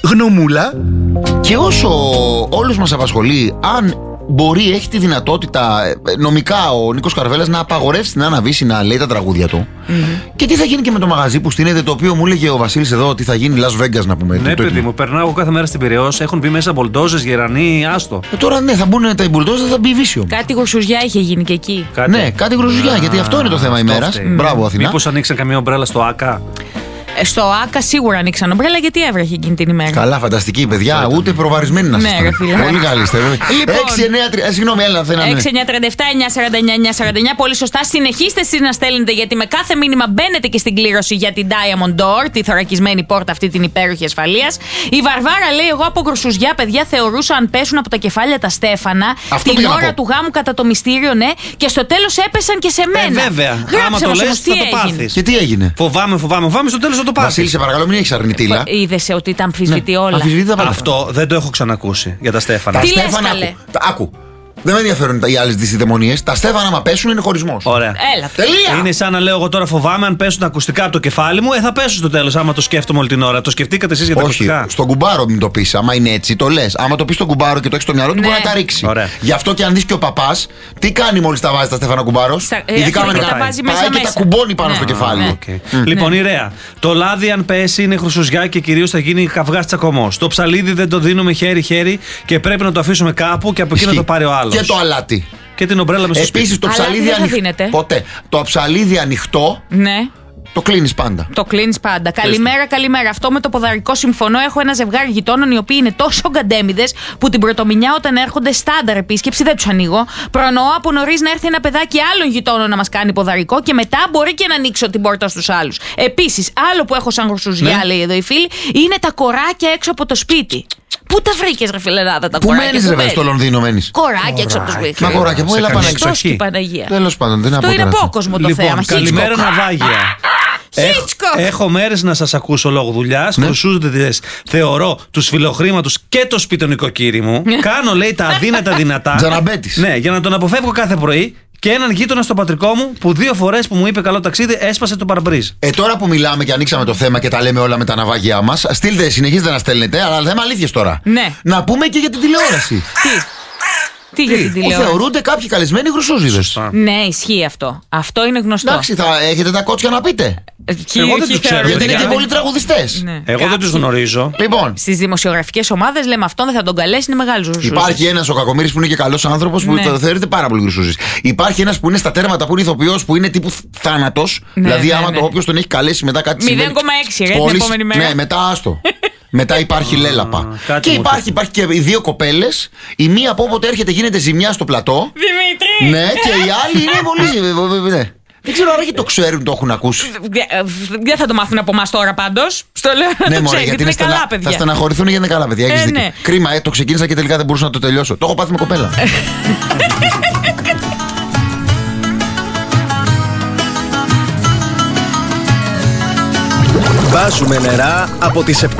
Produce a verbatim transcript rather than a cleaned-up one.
γνωμούλα. Και όσο όλους μας απασχολεί, αν μπορεί, έχει τη δυνατότητα νομικά ο Νίκος Καρβέλας να απαγορεύσει την Άννα Βύση να λέει τα τραγούδια του. Mm-hmm. Και τι θα γίνει και με το μαγαζί που στείνεται, το οποίο μου έλεγε ο Βασίλης εδώ ότι θα γίνει Las Vegas, να πούμε. Ναι, το, παιδί το μου, περνάω κάθε μέρα στην Πειραιώς, έχουν μπει μέσα μπολντόζες, γερανοί, άστο. Ε, τώρα ναι, θα μπουν τα μπουλντόζες, θα μπει βίσιο. Κάτι γρουσουζιά είχε γίνει και εκεί. Κάτι. Ναι, κάτι γρουσουζιά, γιατί αυτό είναι το θέμα ημέρας. Μπράβο, Αθηνά. Μήπως ανοίξαν καμία ομπρέλα στο ΑΚΑ. Στο ΆΚΑ σίγουρα ανοίξαν ομπρέλα γιατί έβρεχε εκείνη την ημέρα. Καλά, φανταστική παιδιά, ούτε προβαρισμένοι να ναι, είστε. Πολύ καλή είστε. έξι εννιά τρία, συγγνώμη, έλα, θέλω να έξι εννιά τρία επτά εννιά σαράντα εννιά εννιά σαράντα εννιά. Πολύ σωστά. Συνεχίστε εσείς να στέλνετε, γιατί με κάθε μήνυμα μπαίνετε και στην κλήρωση για την Diamond Door, τη θωρακισμένη πόρτα αυτή την υπέροχη ασφαλείας. Η Βαρβάρα λέει: εγώ από γρουσουζιά, παιδιά, θεωρούσα αν πέσουν από τα κεφάλια τα στέφανα αυτό την ώρα του γάμου κατά το μυστήριο, ναι, και στο τέλος έπεσαν και σε μένα. Ε, βέβαια. Γράψε άμα το μας, λες, όμως, θα τι το έγινε. πάθεις. Και τι έγινε. Φοβάμαι, φοβάμαι, φοβάμαι, στο τέλος θα το πάθεις. Βασίλη, σε παρακαλώ, μην έχεις αρνητήλα. Είδεσαι ότι τα αμφισβητεί Ναι, όλα. αμφισβητεί τα πάντα. Αυτό δεν το έχω ξανακούσει για τα Στέφανα. Τα Τι λες, Στέφανα, καλέ? άκου. Τα- Άκου. Δεν με ενδιαφέρουν οι άλλες δυσιδαιμονίες. Τα Στέφανα, άμα πέσουν, είναι χωρισμός. Ωραία. Έλα. Τελεία! Είναι σαν να λέω εγώ τώρα φοβάμαι αν πέσουν τα ακουστικά από το κεφάλι μου, ε, θα πέσουν στο τέλος άμα το σκέφτομαι όλη την ώρα. Το σκεφτήκατε εσείς για τα Όχι, ακουστικά. στον κουμπάρο μην το πεις. Άμα είναι έτσι, το λες. Άμα το πεις στον κουμπάρο και το έχεις στο μυαλό του, Ναι. μπορεί να τα ρίξει. Ωραία. Γι' αυτό και αν δεις και ο παπάς, τι κάνει μόλις τα βάζει τα Στέφανα κουμπάρος. Στα- ε, Ειδικά αρχίζει με και τα τα βάζει μέσα πάει και τα μέσα. κουμπώνει πάνω Ναι. στο κεφάλι. Ναι. Okay. Λοιπόν, Ηρέα, το λάδι αν πέσει είναι χρυσουζιά και κυρίως θα γίνει καυγάς τσακωμός. Το ψαλίδι δεν το δίνουμε χέρι-χέρι και πρέπει να το αφήσουμε κάπου και από εκεί να το πάρει ο άλλος. Και το αλάτι. Και την ομπρέλα μες στο σπίτι. Επίσης το Αλάτι ψαλίδι δεν θα ανοιχτό. δίνεται. Ποτέ. Το ψαλίδι ανοιχτό Ναι. το κλείνεις πάντα. Το κλείνει πάντα. Καλημέρα, καλημέρα. Αυτό με το ποδαρικό συμφωνώ. Έχω ένα ζευγάρι γειτόνων οι οποίοι είναι τόσο γκαντέμιδες που την πρωτομηνιά όταν έρχονται στάνταρ επίσκεψη δεν τους ανοίγω. Προνοώ από νωρίς να έρθει ένα παιδάκι άλλων γειτόνων να μας κάνει ποδαρικό και μετά μπορεί και να ανοίξω την πόρτα στους άλλους. Επίσης, άλλο που έχω σαν γρουσουζιά, Ναι. λέει εδώ η φίλη, είναι τα κοράκια έξω από το σπίτι. Πού τα βρήκες, ρε φιλενάδα, τα Πού κοράκια? μένεις, ρε παιδί, στο Λονδίνο μένεις. Κοράκια έξω από το σπίτι. Μα κοράκια μου, έλα Σε πάνω καμία έξω. Χριστός και η εξοχή. Παναγία. Τέλος πάντων, δεν είναι Αυτό είναι απότερο. απόκοσμο το Λοιπόν, θέμα. καλημέρα Hitchcock. ναυάγια. Έχ- Hitchcock. Έχω μέρες να σας ακούσω λόγω δουλειάς. Ναι. Χρυσούζοντες θεωρώ τους φιλοχρήματους και το σπίτι νοικοκύρι μου. Κάνω, λέει, τα αδύνατα δυνατά. Τζαναμπέτης. Ναι, για να τον αποφεύγω κάθε πρωί. Και έναν γείτονα στο πατρικό μου που δύο φορές που μου είπε καλό ταξίδι έσπασε το παρμπρίζ. Ε, τώρα που μιλάμε και ανοίξαμε το θέμα και τα λέμε όλα με τα ναυάγια μας, στείλτε, συνεχίζετε να στέλνετε, αλλά θέμα αλήθειες τώρα. Ναι. Να πούμε και για την τηλεόραση. Τι. Τι για την Που τηλεόραση. θεωρούνται κάποιοι καλεσμένοι χρυσούζιδες. Ναι, ισχύει αυτό. Αυτό είναι γνωστό. Εντάξει, θα έχετε τα κότσια να πείτε. Εκεί- Εγώ δεν εκεί τους ξέρω, θεωρούνται. Γιατί είναι και παιδιά. πολλοί τραγουδιστές. Ναι. Εγώ δεν Κάποιοι. τους γνωρίζω. Λοιπόν, Στις δημοσιογραφικές ομάδες λέμε αυτόν δεν θα τον καλέσει, είναι μεγάλος ζουσούς. υπάρχει ένας ο Κακομοίρης που είναι και καλός άνθρωπος που Ναι. το θεωρείται πάρα πολύ χρυσούζης. Υπάρχει ένας που είναι στα τέρματα που είναι ηθοποιός που είναι τύπου θάνατος. Ναι, δηλαδή, ναι, άμα ναι. το όποιος τον έχει καλέσει μετά κάτι συμβαίνει. μηδέν κόμμα έξι ρε, την Πόλης- επόμενη μέρα. Ναι, μετά άστο. Μετά υπάρχει λέλαπα. κάτι Και μου υπάρχει, υπάρχει και οι δύο κοπέλες. Η μία από όποτε έρχεται γίνεται ζημιά στο πλατό. Δημήτρη! Ναι, και οι άλλοι είναι πολύ. Ναι. Δεν ξέρω αν το ξέρουν, το έχουν ακούσει. Δεν θα το μάθουν από εμάς τώρα πάντως. Στο λέω να Ναι, το μωρέ, ξέρεις, γιατί είναι είναι καλά στενα... παιδιά. θα στεναχωρηθούν γιατί είναι καλά, παιδιά. Έχεις Ε, δίκιο. ναι. Κρίμα, ε, το ξεκίνησα και τελικά δεν μπορούσα να το τελειώσω. Το έχω πάθει με κοπέλα. Βάζουμε νερά από τις